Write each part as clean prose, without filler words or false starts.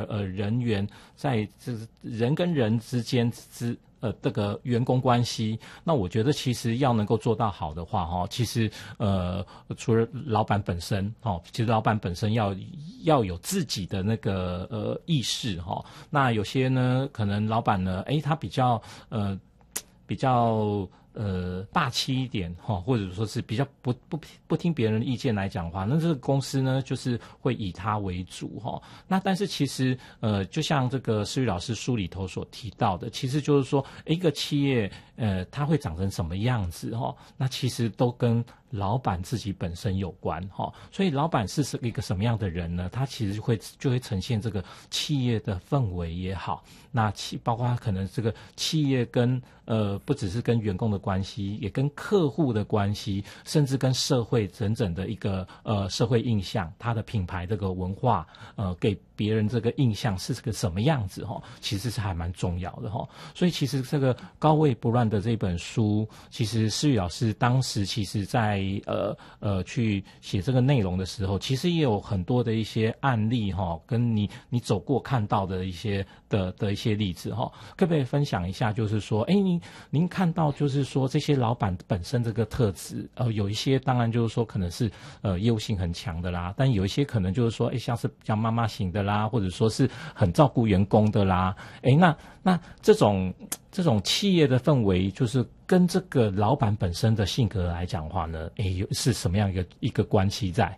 人员在人跟人之间这个员工关系，那我觉得其实要能够做到好的话，其实除了老板本身，其实老板本身要有自己的那个意识，那有些呢，可能老板呢，他比较霸气一点或者说是比较不听别人的意见来讲话，那这个公司呢就是会以他为主那但是其实就像这个思雨老师书里头所提到的，其实就是说一个企业它会长成什么样子那其实都跟老板自己本身有关所以老板是一个什么样的人呢？他其实就会呈现这个企业的氛围也好，那包括可能这个企业跟不只是跟员工的关系，也跟客户的关系，甚至跟社会整整的一个社会印象，他的品牌这个文化给别人这个印象是个什么样子其实是还蛮重要的所以其实这个高位不乱的这本书，其实思雨老师当时其实在去写这个内容的时候，其实也有很多的一些案例跟你走过看到的一些的一些例子可不可以分享一下？就是说您看到就是说这些老板本身这个特质有一些当然就是说可能是业务性很强的啦，但有一些可能就是说像是比较妈妈型的啦，或者说是很照顾员工的啦那这种企业的氛围，就是跟这个老板本身的性格来讲话呢是什么样一个关系在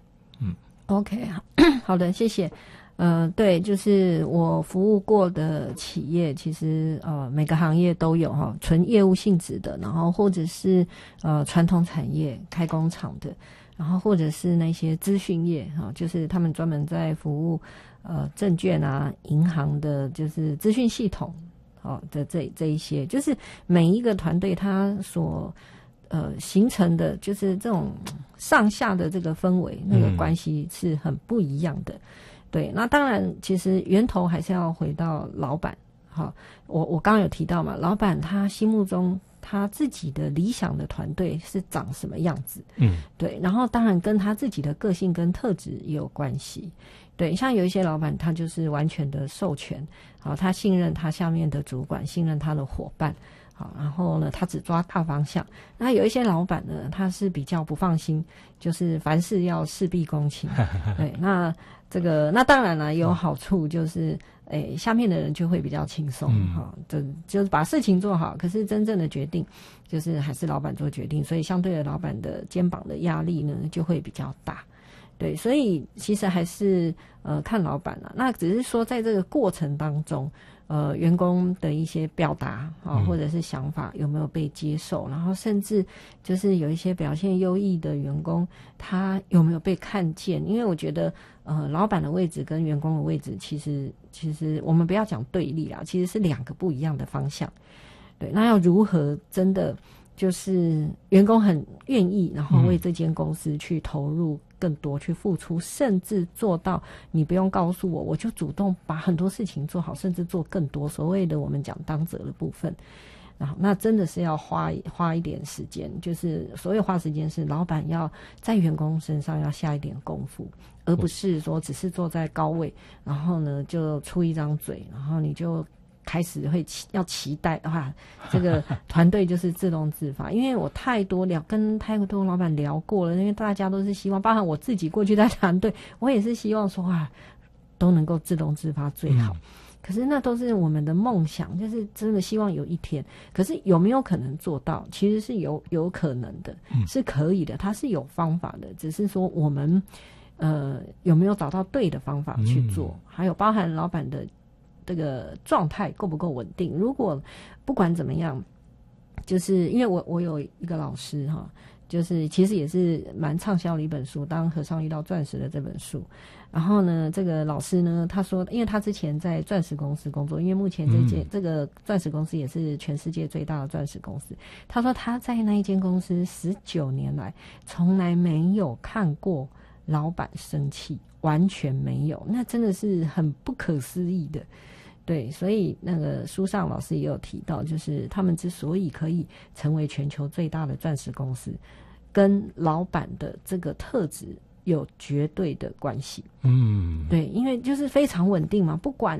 OK 好的，谢谢。对，就是我服务过的企业，其实每个行业都有纯业务性质的，然后或者是传统产业开工厂的，然后或者是那些资讯业就是他们专门在服务证券啊、银行的，就是资讯系统的这一些，就是每一个团队它所形成的就是这种上下的这个氛围，那个关系是很不一样的。对，那当然其实源头还是要回到老板我刚刚有提到嘛，老板他心目中他自己的理想的团队是长什么样子对，然后当然跟他自己的个性跟特质也有关系。对，像有一些老板他就是完全的授权他信任他下面的主管，信任他的伙伴然后呢他只抓大方向。那有一些老板呢他是比较不放心，就是凡事要事必躬亲对，那当然了也有好处，就是下面的人就会比较轻松就是把事情做好，可是真正的决定就是还是老板做决定，所以相对的老板的肩膀的压力呢就会比较大。对，所以其实还是看老板啦。那只是说在这个过程当中员工的一些表达或者是想法有没有被接受，然后甚至就是有一些表现优异的员工他有没有被看见。因为我觉得老板的位置跟员工的位置其实我们不要讲对立啦，其实是两个不一样的方向。对，那要如何真的就是员工很愿意然后为这间公司去投入更多，去付出，甚至做到你不用告诉我就主动把很多事情做好，甚至做更多，所谓的我们讲当责的部分。然后那真的是要花一点时间，就是所谓花时间是老板要在员工身上要下一点功夫，而不是说只是坐在高位然后呢就出一张嘴，然后你就开始要期待这个团队就是自动自发。因为我跟太多老板聊过了，因为大家都是希望，包含我自己过去在团队，我也是希望说都能够自动自发最好可是那都是我们的梦想，就是真的希望有一天，可是有没有可能做到？其实是有可能的是可以的，它是有方法的，只是说我们有没有找到对的方法去做还有包含老板的这个状态够不够稳定。如果不管怎么样，就是因为我有一个老师就是其实也是蛮畅销的一本书，当和尚遇到钻石的这本书。然后呢这个老师呢他说，因为他之前在钻石公司工作，因为目前这个钻石公司也是全世界最大的钻石公司，他说他在那一间公司19年来从来没有看过老板生气，完全没有，那真的是很不可思议的。对，所以那个书上老师也有提到，就是他们之所以可以成为全球最大的钻石公司，跟老板的这个特质有绝对的关系。对，因为就是非常稳定嘛，不管